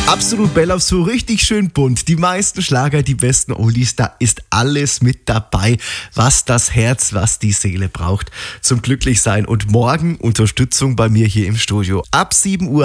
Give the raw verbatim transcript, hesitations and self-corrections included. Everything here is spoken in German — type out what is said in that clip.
Absolut Bella, so richtig schön bunt. Die meisten Schlager, die besten Oldies, da ist alles mit dabei, was das Herz, was die Seele braucht zum Glücklichsein. Und morgen Unterstützung bei mir hier im Studio. Ab sieben Uhr